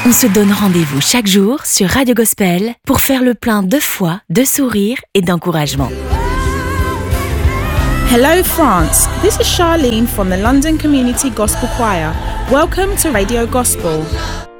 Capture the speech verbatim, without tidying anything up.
On se donne rendez-vous chaque jour sur Radio Gospel pour faire le plein de foi, de sourire et d'encouragement. Hello France, this is Charlene from the London Community Gospel Choir. Welcome to Radio Gospel.